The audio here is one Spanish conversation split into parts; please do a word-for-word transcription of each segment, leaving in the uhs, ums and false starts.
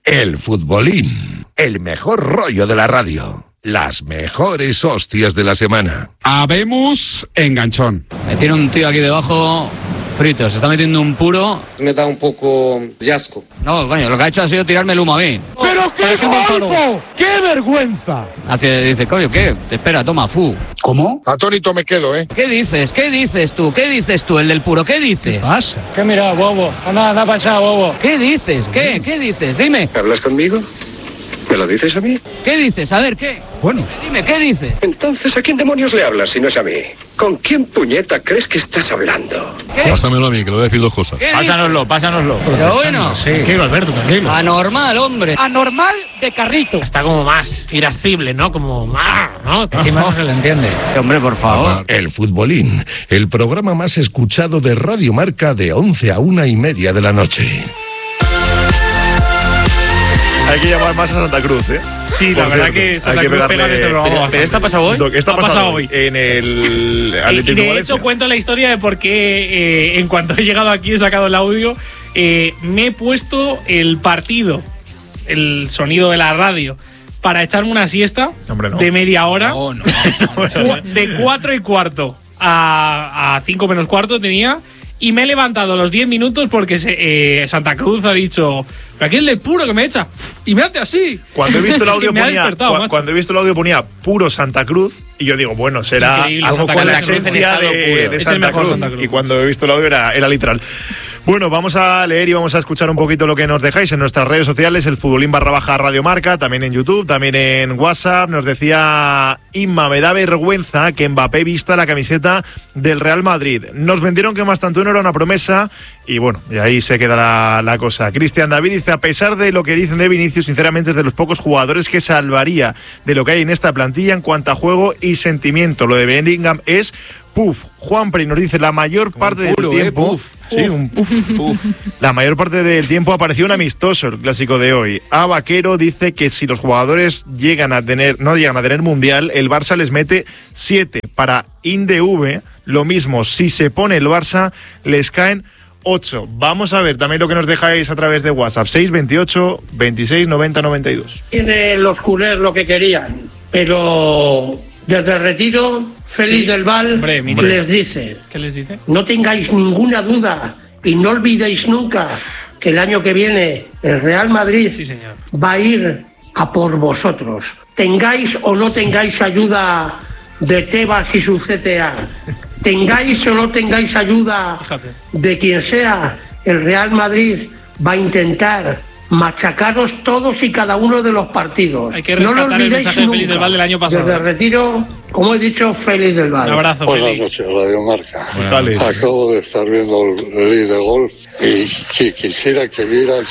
El futbolín, el mejor rollo de la radio. Las mejores hostias de la semana. Habemos enganchón. Me tiene un tío aquí debajo frito, se está metiendo un puro. Me da un poco de asco. No, coño, lo que ha hecho ha sido tirarme el humo a mí. ¡Pero qué golfo! ¡Qué vergüenza! Así dice, coño, ¿qué? Te espera, toma, fu. ¿Cómo? Atónito me quedo, ¿eh? ¿Qué dices? ¿Qué dices tú? ¿Qué dices tú, el del puro? ¿Qué dices? ¿Qué pasa? ¿Qué mira, bobo? Nada, nada pasa, bobo. ¿Qué dices? ¿Qué? ¿Qué dices? Dime. ¿Hablas conmigo? ¿Me lo dices a mí? ¿Qué dices? A ver, ¿qué? Bueno. Dime, ¿qué dices? Entonces, ¿a quién demonios le hablas si no es a mí? ¿Con quién puñeta crees que estás hablando? ¿Qué? Pásamelo a mí, que le voy a decir dos cosas. Pásanoslo, pásanoslo. Pero bueno. Sí. Tranquilo, Alberto, tranquilo. Anormal, hombre. Anormal de carrito. Está como más irascible, ¿no? Como más, ¿no? Encima no se le entiende. Hombre, por favor. El futbolín, el programa más escuchado de Radio Marca de once a una y media de la noche. Hay que llamar más a Santa Cruz, ¿eh? Sí, la Por verdad cierto, que Santa hay que Cruz pegarle- pega en este programa. Pero- ¿Pero esta ha pasado hoy? Doc, esta Ha pasado hoy. en el Y, y Atlético de Valencia. hecho cuento la historia de por qué eh, en cuanto he llegado aquí he sacado el audio, eh, me he puesto el partido, el sonido de la radio, para echarme una siesta Hombre, no. de media hora. No, no. Cu- de cuatro y cuarto a, a cinco menos cuarto tenía. Y me he levantado a los diez minutos porque se, eh, Santa Cruz ha dicho: "Pero aquí el de puro que me echa". Y me hace así. Cuando he visto el Es que audio me ha ponía despertado, cua- macho. cuando he visto el audio ponía puro Santa Cruz y yo digo, bueno, será Increíble, algo Santa con la Cruz en esencia estado de, puro. de Es el Santa, mejor Cruz. Santa Cruz. Y cuando he visto el audio era, era literal. Bueno, vamos a leer y vamos a escuchar un poquito lo que nos dejáis en nuestras redes sociales, el futbolín barra baja Radio Marca, también en YouTube, también en WhatsApp. Nos decía Inma, me da vergüenza que Mbappé vista la camiseta del Real Madrid. Nos vendieron que Mastantuono era una promesa y bueno, y ahí se queda la, la cosa. Cristian David dice, a pesar de lo que dicen de Vinicius, sinceramente es de los pocos jugadores que salvaría de lo que hay en esta plantilla en cuanto a juego y sentimiento. Lo de Bellingham es puf. Juanpri nos dice, la mayor parte del puro, eh, tiempo... puf. Sí, un puf, puf. La mayor parte del tiempo apareció un amistoso, el clásico de hoy. A Vaquero dice que si los jugadores llegan a tener, no llegan a tener mundial, el Barça les mete siete. Para INDV, lo mismo, si se pone el Barça, les caen ocho. Vamos a ver también lo que nos dejáis a través de WhatsApp. seis veintiocho veintiséis noventa noventa y dos. Tiene los culés lo que querían, pero desde el retiro, Félix Sí. del Val Hombre, mire. les dice, ¿Qué les dice? no tengáis ninguna duda y no olvidéis nunca que el año que viene el Real Madrid Sí, señor. va a ir a por vosotros. Tengáis o no tengáis ayuda de Tebas y su C T A, tengáis o no tengáis ayuda Fíjate. de quien sea, el Real Madrid va a intentar machacaros todos y cada uno de los partidos. Hay que no lo rescatar el olvidéis mensaje de Félix nunca. del Val del año pasado. Desde el retiro, como he dicho, Félix del Val. Un abrazo, Buenas Félix. noches, Radio Marca. Vale. Acabo de estar viendo el lead de gol y que quisiera que vieras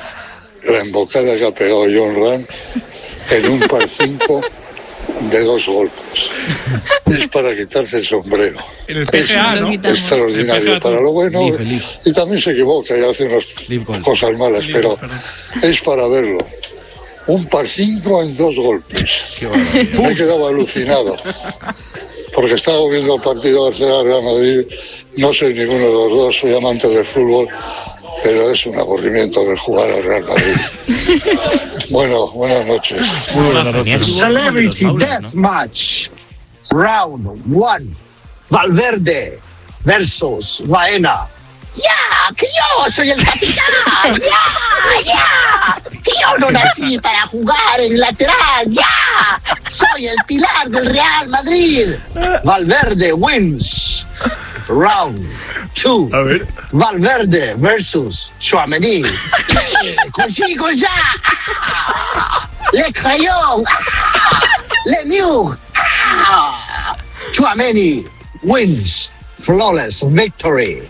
la embocada que ha pegado John Ram en un par cinco de dos golpes. Es para quitarse el sombrero. En el P G A, Es ¿no? extraordinario El P G A, para lo bueno Live, live. y también se equivoca y hace unas Live goal. cosas malas, Live, pero perdón. es para verlo. Un par cinco en dos golpes. Me he quedado alucinado. Porque estaba viendo el partido Barcelona-Real Madrid. No soy ninguno de los dos, soy amante del fútbol, pero es un aburrimiento ver jugar al Real Madrid. Bueno, buenas noches. Celebrity Death Match. Round one. Valverde versus Baena. ¡Ya! ¡Que yo soy el capitán! ¡Ya! ¡Ya! ¡Que yo no nací para jugar en lateral! ¡Ya! ¡Soy el pilar del Real Madrid! Valverde wins. Round two. A ver. Valverde versus Tchouaméni. Eh, Così, così. Ah! Le crayon. Ah! Le mur. Ah! Tchouaméni wins. Flawless victory.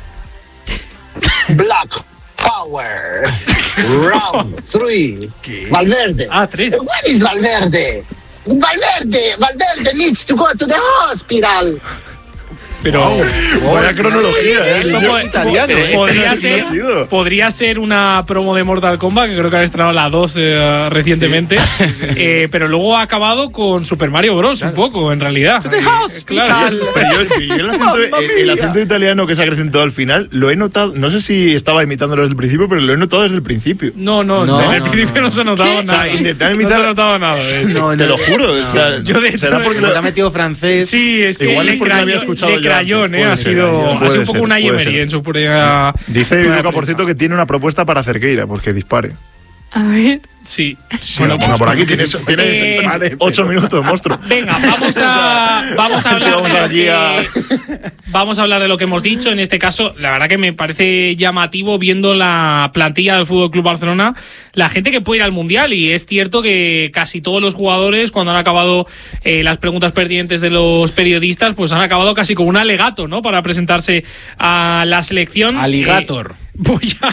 Black Power. Round three. Valverde. Ah, tres. What is Valverde? Valverde. Valverde needs to go to the hospital. Pero Wow. Vaya cronología, ¿eh? esto Yo po- italiano, po- ¿eh? podría, Este ser, no ha sido. podría ser una promo de Mortal Kombat, que creo que han estrenado la dos eh, recientemente. Eh, pero luego ha acabado con Super Mario Bros. Un poco, en realidad. Eh, claro. Pero yo, yo el, acento, el, el acento italiano que se ha acrecentado al final lo he notado, no sé si estaba imitándolo desde el principio, pero lo he notado desde el principio. No, no, No, en el no, principio no, no, no. se ha notado O sea, nada. intentaba No imitar- se ha notado nada. de hecho. No, Te no. lo juro. o sea, Yo, de hecho, será porque Porque lo- ha metido francés. Sí, es que Igual es le porque lo había crayó, escuchado le ya crayón, antes. eh, Puede ha ser, sido, puede ha sido un ser, poco una puede Emery ser. en su pura. Dice pura Viduca, por prensa. cierto, que tiene una propuesta para Cerqueira, pues que dispare. A ver. Sí. Sí, la ponga por aquí, tienes, tienes Eh, ocho minutos, monstruo. Venga, vamos a, vamos a hablar Vamos de lo allí a- que, vamos a hablar de lo que hemos dicho. En este caso, la verdad que me parece llamativo viendo la plantilla del Fútbol Club Barcelona, la gente que puede ir al Mundial. Y es cierto que casi todos los jugadores, cuando han acabado eh, las preguntas pertinentes de los periodistas, pues han acabado casi con un alegato, ¿no? Para presentarse a la selección. Alligator. Eh, voy a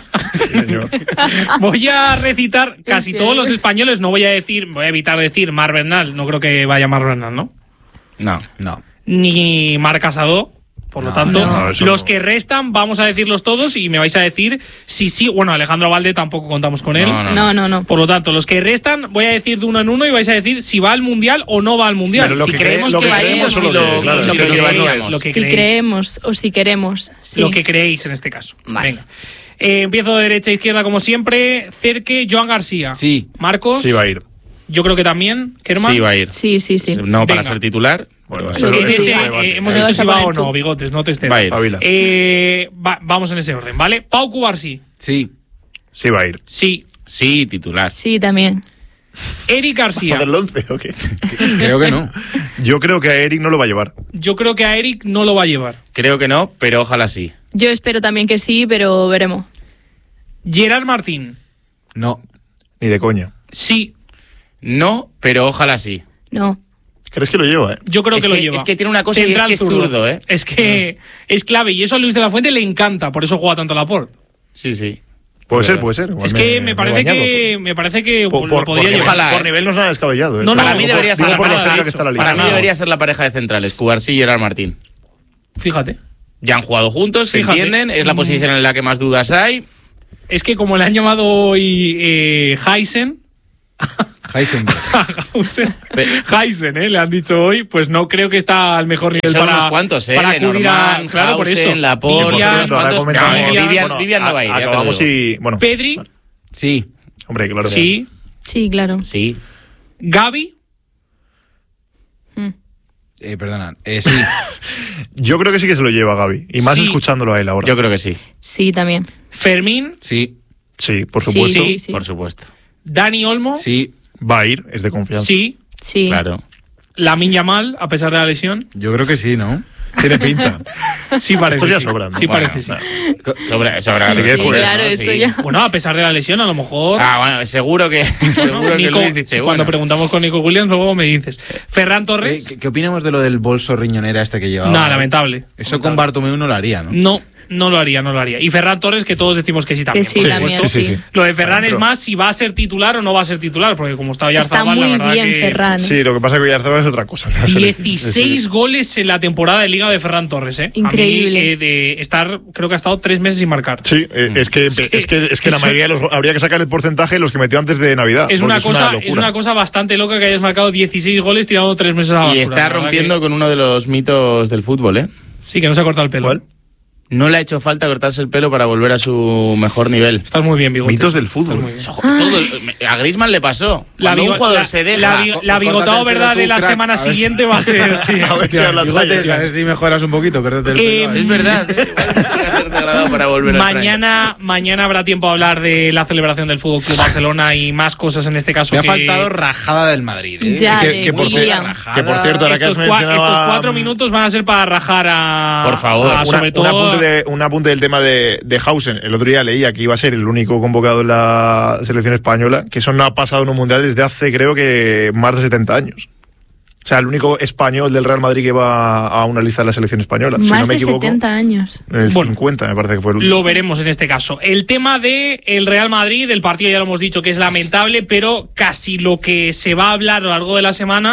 voy a recitar casi ¿Qué? todos los españoles. No voy a decir, voy a evitar decir Mar Bernal. No creo que vaya Mar Bernal, ¿no? No. No. Ni Marc Casado. Por lo No, tanto, no, eso los no. que restan, vamos a decirlos todos y me vais a decir si sí. Bueno, Alejandro Valde tampoco contamos con él. No, no. No, no, no. Por lo tanto, los que restan, voy a decir de uno en uno y vais a decir si va al Mundial o no va al Mundial. Pero lo si que creemos cre- lo que que va a ir, creemos si solo lo, que- claro, lo si que lo que creéis, llevaríamos. lo que Si creéis. creemos o si queremos. Sí. Lo que creéis en este caso. Vale. Venga. Eh, empiezo de derecha a izquierda como siempre. Cerque, Joan García. Sí. Marcos. Sí, va a ir. Yo creo que también. Kerman. Sí, va a ir. Sí, sí, sí. No para Venga. ser titular. Bueno, pero- Lo En que ese, diga. eh, hemos Lo dicho vas si a va poner o no, tú. bigotes, no te estés. Va a ir. Ávila. Eh, va- vamos en ese orden, ¿vale? Pau Cubarsí. Sí. Sí, va a ir. Sí. Sí, titular. Sí, también. Eric ¿Vas a García. hacer el once o qué? Creo que no. Yo creo que a Eric no lo va a llevar. Yo creo que a Eric no lo va a llevar. Creo que no, pero ojalá sí. Yo espero también que sí, pero veremos. Gerard Martín. No. Ni de coña. Sí. No, pero ojalá sí. No. ¿Crees que lo lleva, eh? Yo creo Es que, lo que- lleva. es que tiene una cosa y es Central que es zurdo, ¿eh? Es que es clave. Y eso a Luis de la Fuente le encanta. Por eso juega tanto a Laporte. Sí, sí. Puede Es ser, verdad. puede ser. Igual Es que me he parece bañado. que me parece que Por, lo por, podría por, llevar. Ojalá, por ¿eh? nivel no es nada descabellado. ¿eh? No, no, Para no, mí por- debería ser digo la por lo pareja. cerca que está la liga. Para mí Para debería nada. ser la pareja de centrales, Cubarsí y Gerard Martín. Fíjate. Ya han jugado juntos, se Fíjate. entienden, es la Mm. posición en la que más dudas hay. Es que como le han llamado hoy eh, Heisen, Heisenberg. Hausen, Pe- Heisen, eh, le han dicho hoy, pues no creo que está al mejor nivel Son para, unos cuantos, ¿eh? para acudir a. Lenormand, Claro, por eso. Hausen, Laporte, Vivian, unos Ahora cuantos. comentamos. No, Vivian- Vivian, Bueno, Vivian no va a ir. ya te lo Acabamos digo. y. Bueno. Pedri, Sí. Hombre, claro. sí. Sí, claro. Sí. Gaby, Mm. Eh, perdona. Eh, sí. Yo creo que sí que se lo lleva Gaby. Y más Sí. escuchándolo a él ahora. Yo creo que sí. Sí, también. Fermín, Sí. Sí, por supuesto. Sí, sí. Por supuesto. Dani Olmo, Sí. Va a ir, es de confianza. sí. Sí. Claro. Lamine Yamal, a pesar de la lesión, Yo creo que sí, ¿no? Tiene pinta. sí parece. Esto ya sí. sobra, ¿no? Sí Bueno, parece, sí. no. Sobre, sobre Sí, los sí, Spurs, claro, ¿no? esto Sí. ya. Bueno, a pesar de la lesión, a lo mejor. Ah, bueno, seguro que, seguro que Nico, Luis dice, si bueno. cuando preguntamos con Nico Williams, luego me dices. Ferran Eh, Torres, ¿Qué, qué opinamos de lo del bolso riñonera este que llevaba? no, lamentable. Eso con Bartomeu no lo haría, ¿no? No, no lo haría, no lo haría. Y Ferran Torres, que todos decimos que sí también. Que sí, por también. supuesto. Sí, sí, sí. Lo de Ferran es Dentro. más si va a ser titular o no va a ser titular, porque como está ya Está muy la verdad bien, que Ferran. ¿eh? Sí, lo que pasa es que Oyarzabal es otra cosa. No sé. dieciséis goles en la temporada de Liga de Ferran Torres, ¿eh? Increíble. A mí, eh, de estar, creo que ha estado tres meses sin marcar. Sí, eh, es que, Es que- es que, es que la eso- mayoría de los, habría que sacar el porcentaje de los que metió antes de Navidad. Es porque una, cosa, locura. es una cosa bastante loca que hayas marcado dieciséis goles tirando tres meses a la basura. Y la está verdad rompiendo que- con uno de los mitos del fútbol, ¿eh? Sí, que no se ha cortado el pelo. ¿Cuál? No le ha hecho falta cortarse el pelo para volver a su mejor nivel. Estás muy bien, Bigotes. Mitos del Estás fútbol. muy bien. Ojo, todo el- a Griezmann le pasó. La, Cuando bigo- un jugador la- se deja. la, bi- la Córtate bigotado el pelo verdad tú, de la crack. semana A ver si- siguiente va a ser. Sí. A ver si a la Bigotes, talla. a ver si mejoras un poquito, córtate el Eh, pelo. a ver. Es verdad, ¿eh? Igual tiene que hacer degradado para volver al Mañana, mañana habrá tiempo a hablar de la celebración del Fútbol Club Barcelona y más cosas en este caso. Me ha que faltado rajada del Madrid. ¿eh? Ya, que- de que por William. cierto- que por cierto, ahora que estos, has cua- mencionado estos a- cuatro minutos van a ser para rajar a. Por favor. a, Una- sobre un, todo. apunte de- un apunte del tema de, de Hausen. El otro día leía que iba a ser el único convocado en la selección española, que eso no ha pasado en un mundial desde hace, creo que, más de setenta años. O sea, el único español del Real Madrid que va a una lista de la selección española. Si Más no me de equivoco, setenta años. en el Bueno, cincuenta me parece que fue el último. Lo veremos en este caso. El tema de el Real Madrid, el partido ya lo hemos dicho que es lamentable, pero casi lo que se va a hablar a lo largo de la semana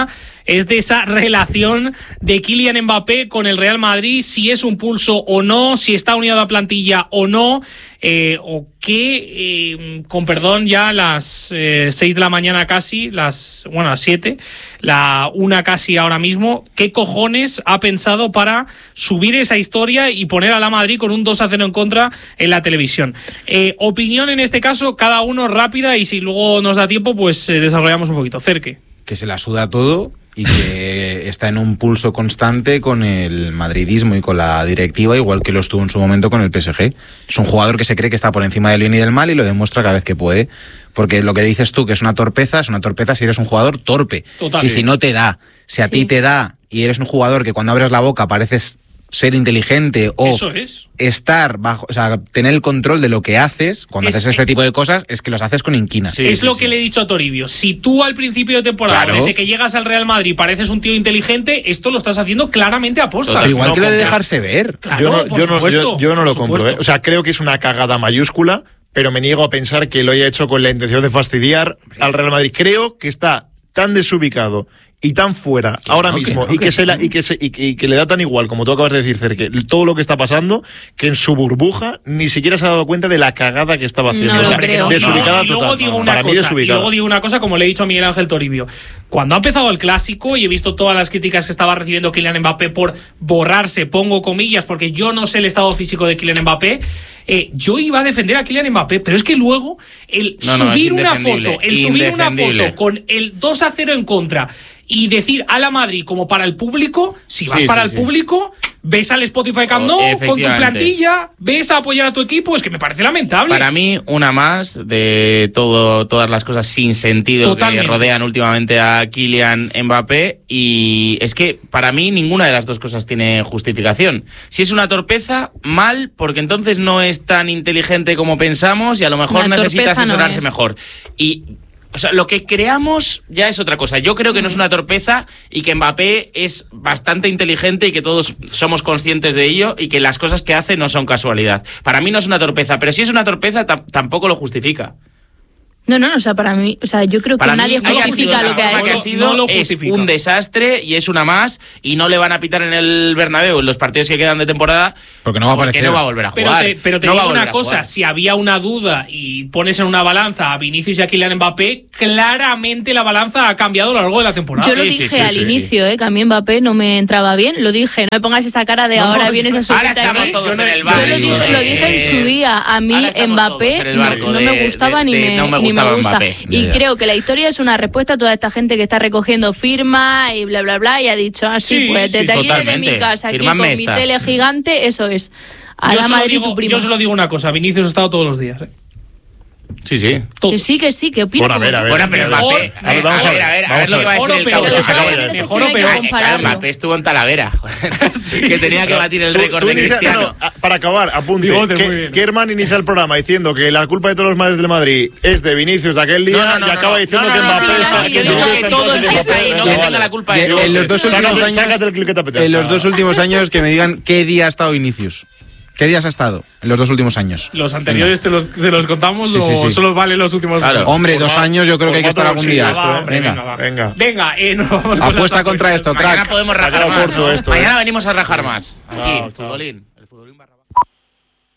es de esa relación de Kylian Mbappé con el Real Madrid, si es un pulso o no, si está unido a la plantilla o no, eh, o qué, eh, con perdón, ya las eh, seis de la mañana casi, las bueno, las siete, la una casi ahora mismo, ¿qué cojones ha pensado para subir esa historia y poner a la Madrid con un dos a cero en contra en la televisión? Eh, opinión en este caso, cada uno rápida, y si luego nos da tiempo, pues eh, desarrollamos un poquito. Cerque. Que se la suda todo y que está en un pulso constante con el madridismo y con la directiva, igual que lo estuvo en su momento con el P S G. Es un jugador que se cree que está por encima del bien y del mal y lo demuestra cada vez que puede. Porque lo que dices tú, que es una torpeza, es una torpeza si eres un jugador torpe. Total. Y si no te da, si a Sí. ti te da y eres un jugador que cuando abres la boca pareces ser inteligente o Eso es. estar bajo, o sea, tener el control de lo que haces cuando Es- haces este tipo de cosas, es que los haces con inquina. es lo que le he dicho a Toribio. Si tú al principio de temporada, Claro. desde que llegas al Real Madrid, pareces un tío inteligente, esto lo estás haciendo claramente a posta. Pero igual No, que lo de porque- dejarse ver. Claro, yo no, por yo no, supuesto, yo, yo no por lo compro. supuesto. ¿eh? O sea, creo que es una cagada mayúscula, pero me niego a pensar que lo haya hecho con la intención de fastidiar al Real Madrid. Creo que está tan desubicado y tan fuera Que ahora no, que mismo no, y, que que se la- no. y, que se- y, que- y que le da tan igual, como tú acabas de decir, Cerque, todo lo que está pasando, que en su burbuja ni siquiera se ha dado cuenta de la cagada que estaba haciendo. No O lo sea, creo. desubicada y luego total. digo una Para mí cosa, y desubicada. luego digo una cosa, como le he dicho a Miguel Ángel Toribio. Cuando ha empezado el clásico y he visto todas las críticas que estaba recibiendo Kylian Mbappé por borrarse, pongo comillas, porque yo no sé el estado físico de Kylian Mbappé, eh, yo iba a defender a Kylian Mbappé, pero es que luego el No, no, subir es una indefendible, foto, el subir una indefendible. foto con el dos a cero en contra y decir a la Madrid como para el público, si vas Sí, para sí, el sí. público, ves al Spotify Camp Nou con tu Efectivamente. plantilla, ves a apoyar a tu equipo, es que me parece lamentable. Para mí, una más de todo, todas las cosas sin sentido Totalmente. que rodean últimamente a Kylian Mbappé. Y es que para mí ninguna de las dos cosas tiene justificación. Si es una torpeza, mal, porque entonces no es tan inteligente como pensamos y a lo mejor Una necesita torpeza no asesorarse es. mejor. Y o sea, lo que creamos ya es otra cosa. Yo creo que no es una torpeza y que Mbappé es bastante inteligente y que todos somos conscientes de ello y que las cosas que hace no son casualidad. Para mí no es una torpeza, pero si es una torpeza tam- tampoco lo justifica. No, no, o sea, para mí, o sea, yo creo que Para nadie mí haya sido justifica de lo que la ha forma que hecho. ha sido, No lo es justifica. un desastre y es una más y no le van a pitar en el Bernabéu en los partidos que quedan de temporada Porque no va a porque aparecer. no va a volver a Pero jugar. te, pero te No va a digo volver una a cosa, jugar. si había una duda y pones en una balanza a Vinicius y a Kylian Mbappé, claramente la balanza ha cambiado a lo largo de la temporada. Yo lo Sí, sí, dije sí, al sí, inicio, eh, que a mí Mbappé no me entraba bien. Lo dije, no me pongas esa cara de No, ahora no, vienes a Ahora subirte estamos aquí. todos Yo no- en el yo barco. Yo lo dije, lo dije en su día. A mí Ahora estamos todos Mbappé en el no, barco no de- me gustaba de- ni, de me, no me ni me gustaba gusta. Mbappé. Y Ya, ya. creo que la historia es una respuesta a toda esta gente que está recogiendo firmas y bla, bla, bla. Y ha dicho así, Sí, pues sí, desde aquí, desde totalmente. mi casa, aquí Firmadme con mi esta. tele gigante, eso es. A yo, la solo Madrid digo, tu prima. yo solo digo una cosa, Vinicius ha estado todos los días. ¿eh? Sí, sí. Todos. Que sí, que sí, que opino. Bueno, a ver, a ver. Bueno, pero Mejor- Mbappé, a ver, vamos a ver, a ver, a ver lo que va a Mejor decir o el peor, cabrón. que se acaba Pero de es decir. que Mejor no o hay que peor. Claro, compararlo. Mbappé estuvo en Talavera, joder, que tenía que batir el Tú- récord tú de inicia- Cristiano. no, no, para acabar, apunte. Bigote, que, muy bien. Kerman inicia el programa diciendo que la culpa de todos los males del Madrid es de Vinicius de aquel día No, no, no, y acaba no, diciendo no, que no, Mbappé no, no, está. no, Yo he no, dicho no, que no, todo no, empieza no, ahí, no no, que no, tenga la culpa Y de en, todo. en los dos últimos Sácate, años, sácate el cliquete apetece. en los dos últimos años que me digan qué día ha estado Vinicius. ¿Qué días ha estado en los dos últimos años? ¿Los anteriores te los, te los contamos Sí, sí, o sí. solo valen los últimos? Claro. Hombre, dos Por años yo creo que hay que estar cuatro algún día. bolsillos, Va, hombre, Venga. venga, va. venga. Venga, eh, nos vamos con Apuesta las contra apuestas. esto, Mañana crack. podemos Ha rajar quedado más. corto ¿no? esto, ¿eh? Mañana venimos a rajar más. Aquí, Chao, el chao. futbolín. El futbolín barra-